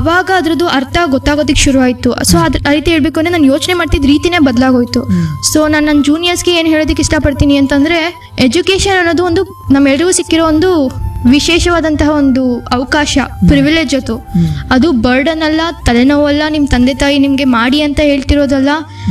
ಅವಾಗ ಅದ್ರದ್ದು ಅರ್ಥ ಗೊತ್ತಾಗೋದಕ್ಕೆ ಶುರು ಆಯಿತು. ಸೊ ಆ ರೀತಿ ಹೇಳ್ಬೇಕು ಅಂದರೆ ನಾನು ಯೋಚನೆ ಮಾಡ್ತಿದ್ದ ರೀತಿನೇ ಬದಲಾಗೋಯ್ತು. ಸೊ ನಾನು ನನ್ನ ಜೂನಿಯರ್ಸ್ಗೆ ಏನು ಹೇಳೋದಕ್ಕೆ ಇಷ್ಟಪಡ್ತೀನಿ ಅಂತಂದರೆ, ಎಜುಕೇಷನ್ ಅನ್ನೋದು ಒಂದು ನಮ್ಮೆಲ್ಲರಿಗೂ ಸಿಕ್ಕಿರೋ ಒಂದು ವಿಶೇಷವಾದಂತಹ ಒಂದು ಅವಕಾಶ, ಪ್ರಿವಿಲೇಜ್. ಅದು ಬರ್ಡನ್ ಅಲ್ಲ, ತಲೆನೋವಲ್ಲ, ನಿಮ್ಮ ತಂದೆ ತಾಯಿ ನಿಮಗೆ ಮಾಡಿ ಅಂತ ಹೇಳ್ತಿರೋದಲ್ಲ.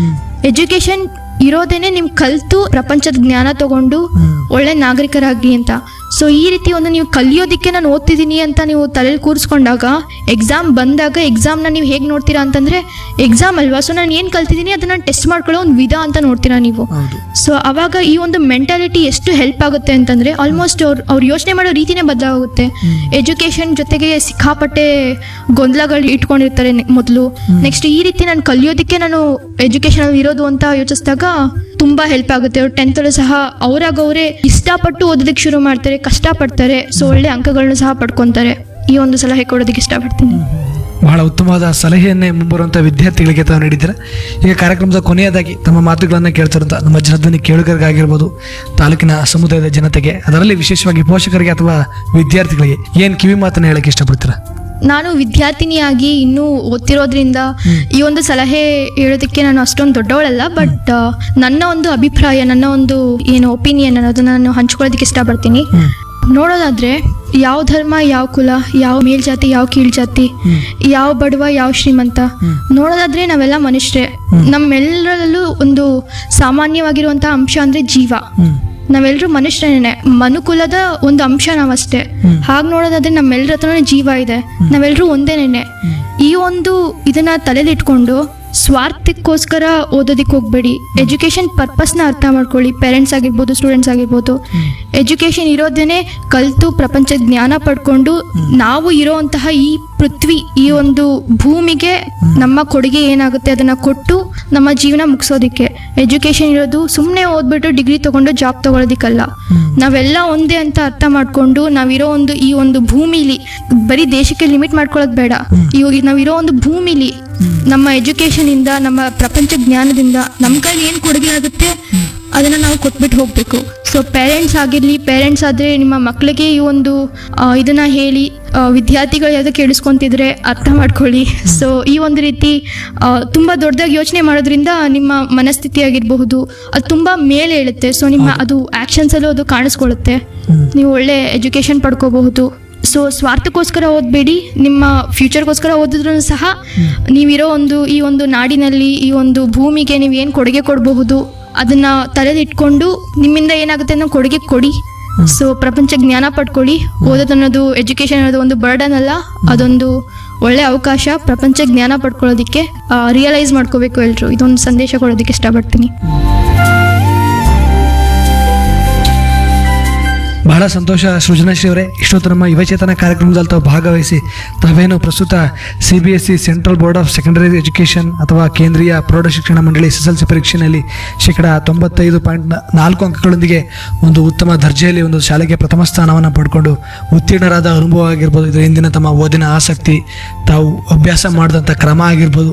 ಎಜುಕೇಷನ್ ಇರೋದೇನೆ ನಿಮ್ ಕಲ್ತು ಪ್ರಪಂಚದ ಜ್ಞಾನ ತಗೊಂಡು ಒಳ್ಳೆ ನಾಗರಿಕರಾಗಿ ಅಂತ. ಸೊ ಈ ರೀತಿ ಒಂದು ನೀವು ಕಲಿಯೋದಕ್ಕೆ ನಾನು ಓದ್ತಿದ್ದೀನಿ ಅಂತ ನೀವು ತಲೆಯಲ್ಲಿ ಕೂರಿಸ್ಕೊಂಡಾಗ, ಎಕ್ಸಾಮ್ ಬಂದಾಗ ಎಕ್ಸಾಮ್ನ ನೀವು ಹೇಗೆ ನೋಡ್ತೀರಾ ಅಂತಂದರೆ, ಎಕ್ಸಾಮ್ ಅಲ್ವಾ, ಸೊ ನಾನು ಏನು ಕಲ್ತಿದ್ದೀನಿ ಅದನ್ನು ಟೆಸ್ಟ್ ಮಾಡ್ಕೊಳ್ಳೋ ಒಂದು ವಿಧ ಅಂತ ನೋಡ್ತೀರಾ ನೀವು. ಸೊ ಅವಾಗ ಈ ಒಂದು ಮೆಂಟಾಲಿಟಿ ಎಷ್ಟು ಹೆಲ್ಪ್ ಆಗುತ್ತೆ ಅಂತಂದರೆ, ಆಲ್ಮೋಸ್ಟ್ ಅವ್ರು ಯೋಚನೆ ಮಾಡೋ ರೀತಿನೇ ಬದಲಾಗುತ್ತೆ. ಎಜುಕೇಷನ್ ಜೊತೆಗೆ ಸಿಕ್ಕಾಪಟ್ಟೆ ಗೊಂದಲಗಳು ಇಟ್ಕೊಂಡಿರ್ತಾರೆ ಮೊದಲು. ನೆಕ್ಸ್ಟ್ ಈ ರೀತಿ ನಾನು ಕಲಿಯೋದಕ್ಕೆ ನಾನು ಎಜುಕೇಷನಲ್ಲಿ ಇರೋದು ಅಂತ ಯೋಚಿಸಿದಾಗ ತುಂಬಾ ಹೆಲ್ಪ್ ಆಗುತ್ತೆ. ಅವ್ರು 10th ಸಹ ಅವರೇ ಇಷ್ಟಪಟ್ಟು ಓದೋದಕ್ಕೆ ಶುರು ಮಾಡ್ತಾರೆ, ಕಷ್ಟಪಡ್ತಾರೆ. ಸೊ ಒಳ್ಳೆ ಅಂಕಗಳನ್ನು ಸಹ ಪಡ್ಕೊತಾರೆ. ಈ ಒಂದು ಸಲಹೆ ಕೊಡೋದಕ್ಕೆ ಇಷ್ಟಪಡ್ತೀನಿ. ಬಹಳ ಉತ್ತಮವಾದ ಸಲಹೆಯನ್ನೇ ಮುಂಬರುವಂಥ ವಿದ್ಯಾರ್ಥಿಗಳಿಗೆ ತಾವು ನೀಡಿದ್ದೀರಾ. ಈಗ ಕಾರ್ಯಕ್ರಮದ ಕೊನೆಯದಾಗಿ ತಮ್ಮ ಮಾತುಗಳನ್ನು ಕೇಳ್ತಿರುವಂಥ ನಮ್ಮ ಜನಧ್ವನಿ ಕೇಳುಗರಿಗಾಗಿರ್ಬೋದು, ತಾಲೂಕಿನ ಸಮುದಾಯದ ಜನತೆಗೆ, ಅದರಲ್ಲಿ ವಿಶೇಷವಾಗಿ ಪೋಷಕರಿಗೆ ಅಥವಾ ವಿದ್ಯಾರ್ಥಿಗಳಿಗೆ ಏನು ಕಿವಿ ಮಾತನ್ನು ಹೇಳಕ್ಕೆ ಇಷ್ಟಪಡ್ತೀರಾ? ನಾನು ವಿದ್ಯಾರ್ಥಿನಿಯಾಗಿ ಇನ್ನೂ ಓದ್ತಿರೋದ್ರಿಂದ ಈ ಒಂದು ಸಲಹೆ ಹೇಳೋದಕ್ಕೆ ನಾನು ಅಷ್ಟೊಂದು ದೊಡ್ಡವಳಲ್ಲ. ಬಟ್ ನನ್ನ ಒಂದು ಅಭಿಪ್ರಾಯ, ನನ್ನ ಒಂದು ಏನು ಒಪಿನಿಯನ್ ಅನ್ನೋದನ್ನ ನಾನು ಹಂಚ್ಕೊಳ್ಳೋದಕ್ಕೆ ಇಷ್ಟಪಡ್ತೀನಿ. ನೋಡೋದಾದ್ರೆ, ಯಾವ ಧರ್ಮ, ಯಾವ ಕುಲ, ಯಾವ ಮೇಲ್ಜಾತಿ, ಯಾವ ಕೀಳ್ಜಾತಿ, ಯಾವ ಬಡವ, ಯಾವ ಶ್ರೀಮಂತ, ನೋಡೋದಾದ್ರೆ ನಾವೆಲ್ಲ ಮನುಷ್ಯರೇ. ನಮ್ಮೆಲ್ಲರಲ್ಲೂ ಒಂದು ಸಾಮಾನ್ಯವಾಗಿರುವಂತಹ ಅಂಶ ಅಂದ್ರೆ ಜೀವ. ನಾವೆಲ್ಲರೂ ಮನುಷ್ಯರೇನೆ, ಮನುಕುಲದ ಒಂದು ಅಂಶ ನಾವಷ್ಟೇ. ಹಾಗೆ ನೋಡೋದಾದ್ರೆ ನಮ್ಮೆಲ್ಲರ ಹತ್ರನೂ ಜೀವ ಇದೆ, ನಾವೆಲ್ಲರೂ ಒಂದೇನೇನೆ. ಈ ಒಂದು ಇದನ್ನ ತಲೆಯಲ್ಲಿ ಇಟ್ಕೊಂಡು ಸ್ವಾರ್ಥಕ್ಕೋಸ್ಕರ ಓದೋದಕ್ಕೆ ಹೋಗ್ಬೇಡಿ. ಎಜುಕೇಷನ್ ಪರ್ಪಸ್ನ ಅರ್ಥ ಮಾಡ್ಕೊಳ್ಳಿ. ಪೇರೆಂಟ್ಸ್ ಆಗಿರ್ಬೋದು, ಸ್ಟೂಡೆಂಟ್ಸ್ ಆಗಿರ್ಬೋದು, ಎಜುಕೇಷನ್ ಇರೋದೇನೆ ಕಲಿತು ಪ್ರಪಂಚದ ಜ್ಞಾನ ಪಡ್ಕೊಂಡು ನಾವು ಇರೋಂತಹ ಈ ಪೃಥ್ವಿ, ಈ ಒಂದು ಭೂಮಿಗೆ ನಮ್ಮ ಕೊಡುಗೆ ಏನಾಗುತ್ತೆ ಅದನ್ನ ಕೊಟ್ಟು ನಮ್ಮ ಜೀವನ ಮುಗಿಸೋದಿಕ್ಕೆ. ಎಜುಕೇಷನ್ ಇರೋದು ಸುಮ್ಮನೆ ಓದ್ಬಿಟ್ಟು ಡಿಗ್ರಿ ತಗೊಂಡು ಜಾಬ್ ತಗೊಳ್ಳೋದಿಕ್ಕಲ್ಲ. ನಾವೆಲ್ಲ ಒಂದೇ ಅಂತ ಅರ್ಥ ಮಾಡ್ಕೊಂಡು ನಾವಿರೋ ಒಂದು ಈ ಒಂದು ಭೂಮಿಲಿ, ಬರೀ ದೇಶಕ್ಕೆ ಲಿಮಿಟ್ ಮಾಡ್ಕೊಳ್ಳೋದು ಬೇಡ. ಇವಾಗ ನಾವಿರೋ ಒಂದು ಭೂಮಿಲಿ ನಮ್ಮ ಎಜುಕೇಷನ್ ಇಂದ, ನಮ್ಮ ಪ್ರಪಂಚ ಜ್ಞಾನದಿಂದ ನಮ್ಮ ಕೈಲಿ ಏನು ಕೊಡುಗೆ ಆಗುತ್ತೆ ಅದನ್ನ ನಾವು ಕೊಟ್ಬಿಟ್ಟು ಹೋಗ್ಬೇಕು. ಸೊ ಪೇರೆಂಟ್ಸ್ ಆದ್ರೆ ನಿಮ್ಮ ಮಕ್ಕಳಿಗೆ ಈ ಒಂದು ಇದನ್ನ ಹೇಳಿ, ವಿದ್ಯಾರ್ಥಿಗಳು ಯಾವ್ದು ಕೇಳಿಸ್ಕೊಂತಿದ್ರೆ ಅರ್ಥ ಮಾಡ್ಕೊಳ್ಳಿ. ಸೊ ಈ ಒಂದು ರೀತಿ ತುಂಬಾ ದೊಡ್ಡದಾಗಿ ಯೋಚನೆ ಮಾಡೋದ್ರಿಂದ ನಿಮ್ಮ ಮನಸ್ಥಿತಿ ಆಗಿರಬಹುದು ಅದು ತುಂಬಾ ಮೇಲೆ ಹೇಳುತ್ತೆ. ಸೊ ನಿಮ್ಮ ಅದು ಆಕ್ಷನ್ಸ್ ಅಲ್ಲೂ ಅದು ಕಾಣಿಸ್ಕೊಳ್ಳುತ್ತೆ. ನೀವು ಒಳ್ಳೆ ಎಜುಕೇಶನ್ ಪಡ್ಕೋಬಹುದು. ಸೊ ಸ್ವಾರ್ಥಕ್ಕೋಸ್ಕರ ಓದಬೇಡಿ, ನಿಮ್ಮ ಫ್ಯೂಚರ್ಗೋಸ್ಕರ ಓದಿದ್ರೂ ಸಹ ನೀವಿರೋ ಒಂದು ಈ ಒಂದು ನಾಡಿನಲ್ಲಿ, ಈ ಒಂದು ಭೂಮಿಗೆ ನೀವು ಏನು ಕೊಡುಗೆ ಕೊಡಬಹುದು ಅದನ್ನ ತಲೆಯಲ್ಲಿ ಇಟ್ಕೊಂಡು ನಿಮ್ಮಿಂದ ಏನಾಗುತ್ತೆ ಅನ್ನೋ ಕೊಡುಗೆ ಕೊಡಿ. ಸೊ ಪ್ರಪಂಚ ಜ್ಞಾನ ಪಡ್ಕೊಳ್ಳಿ. ಓದೋದನ್ನೋದು, ಎಜುಕೇಶನ್ ಅನ್ನೋದು ಒಂದು ಬರ್ಡನ್ ಅಲ್ಲ, ಅದೊಂದು ಒಳ್ಳೆ ಅವಕಾಶ. ಪ್ರಪಂಚ ಜ್ಞಾನ ಪಡ್ಕೊಳ್ಳೋದಕ್ಕೆ ರಿಯಲೈಸ್ ಮಾಡ್ಕೋಬೇಕು ಎಲ್ಲರೂ. ಇದೊಂದು ಸಂದೇಶ ಕೊಡೋದಕ್ಕೆ ಇಷ್ಟಪಡ್ತೀನಿ. ಬಹಳ ಸಂತೋಷ ಸೃಜನಶ್ರೀ ಅವರೇ. ಇಷ್ಟೊತ್ತು ನಮ್ಮ ಯುವಚೇತನ ಕಾರ್ಯಕ್ರಮದಲ್ಲಿ ತಾವು ಭಾಗವಹಿಸಿ ತಾವೇನು ಪ್ರಸ್ತುತ CBSE central board of secondary education ಅಥವಾ ಕೇಂದ್ರೀಯ ಪ್ರೌಢ ಶಿಕ್ಷಣ ಮಂಡಳಿ SSLC ಪರೀಕ್ಷೆಯಲ್ಲಿ 95.4 ಅಂಕಗಳೊಂದಿಗೆ ಒಂದು ಉತ್ತಮ ದರ್ಜೆಯಲ್ಲಿ ಒಂದು ಶಾಲೆಗೆ ಪ್ರಥಮ ಸ್ಥಾನವನ್ನು ಪಡ್ಕೊಂಡು ಉತ್ತೀರ್ಣರಾದ ಅನುಭವ ಆಗಿರ್ಬೋದು, ಇದರ ಹಿಂದಿನ ತಮ್ಮ ಓದಿನ ಆಸಕ್ತಿ, ತಾವು ಅಭ್ಯಾಸ ಮಾಡಿದಂಥ ಕ್ರಮ ಆಗಿರ್ಬೋದು,